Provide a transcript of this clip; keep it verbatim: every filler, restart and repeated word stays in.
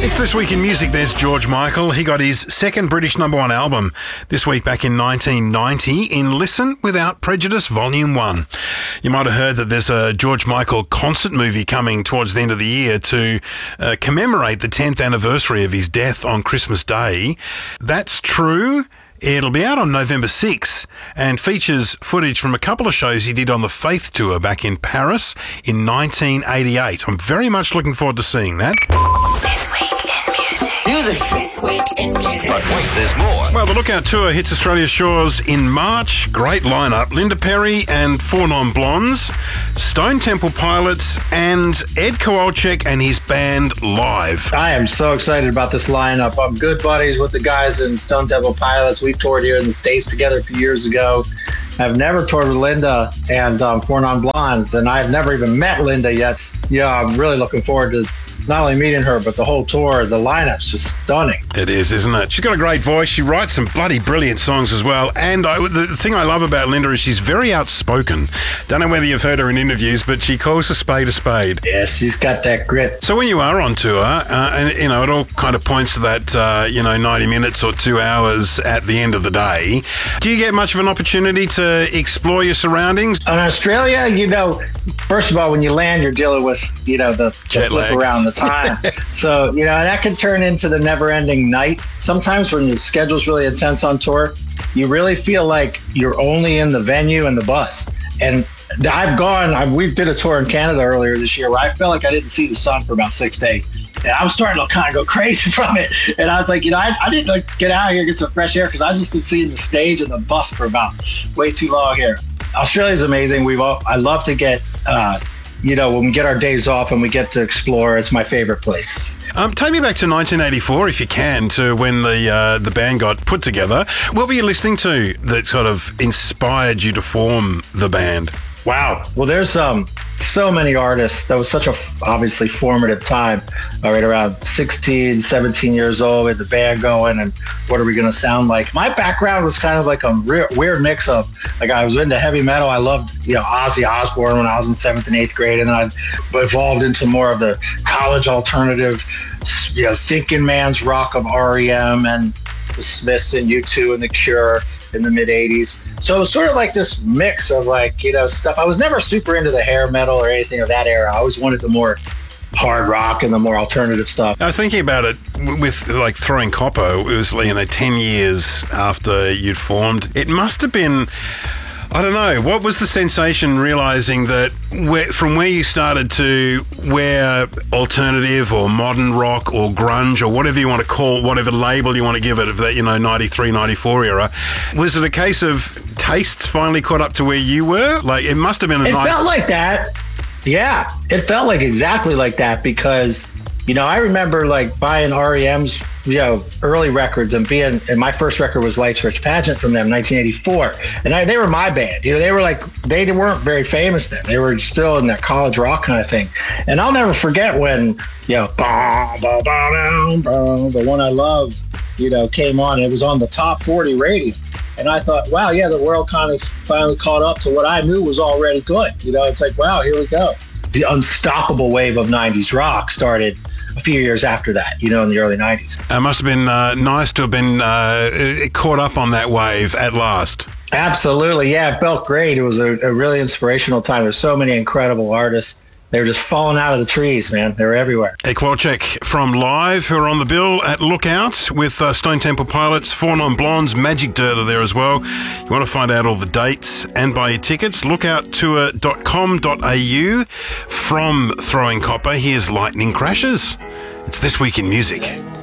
It's This Week in Music. There's George Michael. He got his second British number one album this week back in nineteen ninety in Listen Without Prejudice Volume one. You might have heard that there's a George Michael concert movie coming towards the end of the year to uh, commemorate the tenth anniversary of his death on Christmas Day. That's true. It'll be out on November sixth and features footage from a couple of shows he did on the Faith Tour back in Paris in nineteen eighty-eight. I'm very much looking forward to seeing that. This Week in Music. Music. This Week in Music. But wait, there's more. Well, the Lookout Tour hits Australia's shores in March. Great lineup. Linda Perry and Four Non Blondes, Stone Temple Pilots, and Ed Kowalczyk and his band live. I am so excited about this lineup. I'm good buddies with the guys in Stone Temple Pilots. We've toured here in the States together a few years ago. I've never toured with Linda and um, Four Non Blondes, and I've never even met Linda yet. Yeah, I'm really looking forward to not only meeting her, but the whole tour. The lineup's just stunning. It is, isn't it? She's got a great voice. She writes some bloody brilliant songs as well. And I, the thing I love about Linda is she's very outspoken. Don't know whether you've heard her in interviews, but she calls a spade a spade. Yeah, she's got that grit. So when you are on tour, uh, and you know, it all kind of points to that, uh, you know, ninety minutes or two hours at the end of the day. Do you get much of an opportunity to explore your surroundings? In Australia, you know, first of all, when you land, you're dealing with, you know, the, the Jet flip lag. around the time. So, you know, that can turn into the never-ending night. Sometimes when the schedule's really intense on tour, you really feel like you're only in the venue and the bus. And I've gone, I, we did a tour in Canada earlier this year where I felt like I didn't see the sun for about six days. And I was starting to kind of go crazy from it. And I was like, you know, I, I didn't like get out here and get some fresh air because I just been seeing the stage and the bus for about way too long here. Australia's amazing. We've all, I love to get, uh, you know, when we get our days off and we get to explore, it's my favorite place. Um, take me back to nineteen eighty-four, if you can, to when the uh, the band got put together. What were you listening to that sort of inspired you to form the band? Wow. Well, there's um so many artists. That was such a obviously formative time. All right, around sixteen, seventeen years old, we had the band going, and what are we going to sound like? My background was kind of like a re- weird mix of, like, I was into heavy metal. I loved, you know, Ozzy Osbourne when I was in seventh and eighth grade, and then I evolved into more of the college alternative, you know, thinking man's rock of R E M and the Smiths and U two and The Cure in the mid eighties. So it was sort of like this mix of, like, you know, stuff. I was never super into the hair metal or anything of that era. I always wanted the more hard rock and the more alternative stuff. I was thinking about it with, like, Throwing Copper. It was, you know, ten years after you'd formed. It must have been, I don't know, what was the sensation realizing that where, from where you started to where alternative or modern rock or grunge or whatever you want to call, whatever label you want to give it, of that, you know, ninety-three, ninety-four era, was it a case of tastes finally caught up to where you were? Like, it must have been a It nice... felt like that. Yeah, it felt like exactly like that because, you know, I remember, like, buying R E M's, you know, early records and being, and my first record was Life's Rich Pageant from them, nineteen eighty-four. And I, they were my band. You know, they were like, they weren't very famous then. They were still in that college rock kind of thing. And I'll never forget when, you know, bah, bah, bah, bah, the one I love, you know, came on. It was on the top forty radio. And I thought, wow, yeah, the world kind of finally caught up to what I knew was already good. You know, it's like, wow, here we go. The unstoppable wave of nineties rock started a few years after that, you know, in the early nineties. It must have been uh, nice to have been uh, caught up on that wave at last. Absolutely. Yeah, it felt great. It was a, a really inspirational time. There's so many incredible artists. They were just falling out of the trees, man. They were everywhere. Ed Kowalczyk from Live, who are on the bill at Lookout with uh, Stone Temple Pilots, Four Non Blondes, Magic Dirt are there as well. You want to find out all the dates and buy your tickets, lookout tour dot com dot a u. From Throwing Copper, here's Lightning Crashes. It's This Week in Music.